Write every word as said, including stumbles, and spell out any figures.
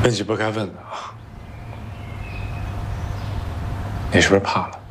问句不该问的啊，你是不是怕了？